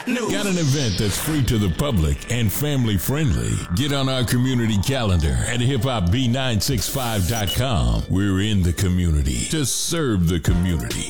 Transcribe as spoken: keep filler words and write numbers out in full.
hot news. Got an event that's free to the public and family friendly? Get on our community calendar at hip hop b nine six five dot com. We're in the community to serve the community.